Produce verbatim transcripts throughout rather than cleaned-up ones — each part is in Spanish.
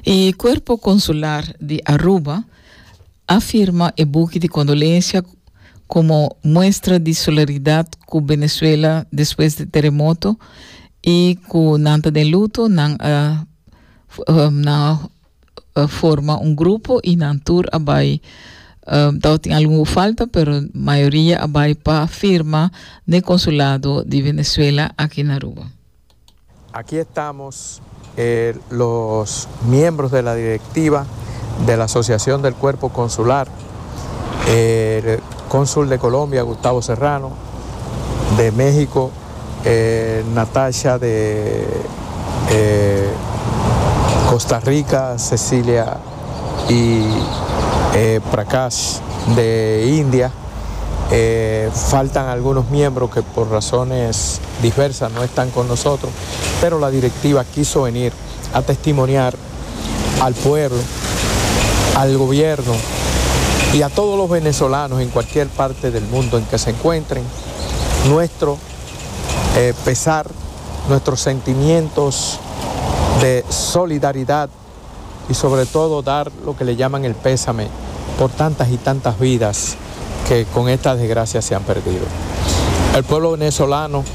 El Cuerpo Consular de Aruba afirma el buque de condolencia como muestra de solidaridad con Venezuela después del terremoto y con nanta de luto nan, uh, uh, na, uh, forma un grupo y nan tour abai uh, dado tiene alguna falta, pero mayoría abai pa firma del consulado de Venezuela aquí en Aruba. Aquí estamos eh, los miembros de la directiva de la Asociación del Cuerpo Consular, eh, el cónsul de Colombia, Gustavo Serrano, de México, eh, Natasha, de eh, Costa Rica, Cecilia y eh, Prakash de India. Eh, faltan algunos miembros que por razones diversas no están con nosotros, pero la directiva quiso venir a testimoniar al pueblo, al gobierno y a todos los venezolanos en cualquier parte del mundo en que se encuentren, nuestro eh, pesar, nuestros sentimientos de solidaridad y sobre todo dar lo que le llaman el pésame por tantas y tantas vidas que con estas desgracias se han perdido. El pueblo venezolano,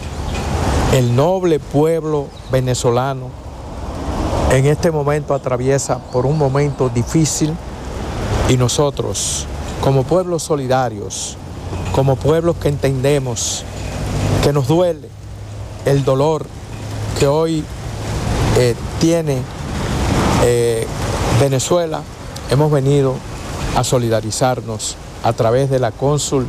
el noble pueblo venezolano, en este momento atraviesa por un momento difícil y nosotros, como pueblos solidarios, como pueblos que entendemos que nos duele el dolor que hoy eh, tiene eh, Venezuela, hemos venido a solidarizarnos a través de la cónsul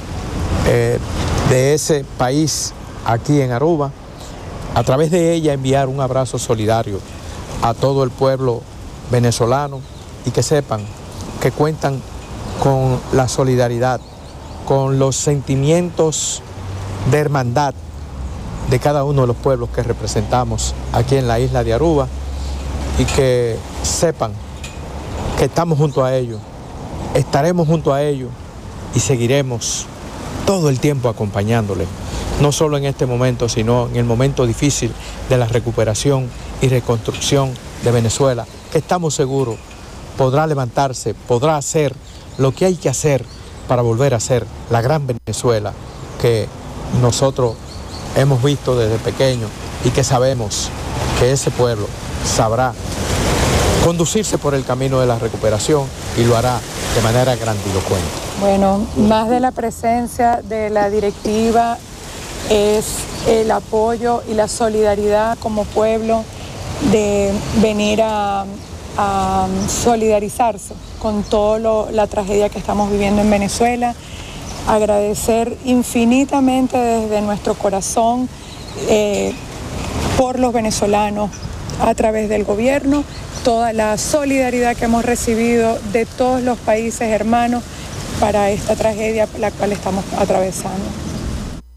eh, de ese país aquí en Aruba, a través de ella enviar un abrazo solidario a todo el pueblo venezolano y que sepan que cuentan con la solidaridad, con los sentimientos de hermandad de cada uno de los pueblos que representamos aquí en la isla de Aruba y que sepan que estamos junto a ellos, estaremos junto a ellos y seguiremos todo el tiempo acompañándoles, no solo en este momento, sino en el momento difícil de la recuperación y reconstrucción de Venezuela, que estamos seguros podrá levantarse, podrá hacer lo que hay que hacer para volver a ser la gran Venezuela que nosotros hemos visto desde pequeños y que sabemos que ese pueblo sabrá conducirse por el camino de la recuperación y lo hará de manera grandilocuente. Bueno, más de la presencia de la directiva es el apoyo y la solidaridad como pueblo de venir a, a solidarizarse con toda la tragedia que estamos viviendo en Venezuela, agradecer infinitamente desde nuestro corazón eh, por los venezolanos a través del gobierno, toda la solidaridad que hemos recibido de todos los países hermanos para esta tragedia la cual estamos atravesando.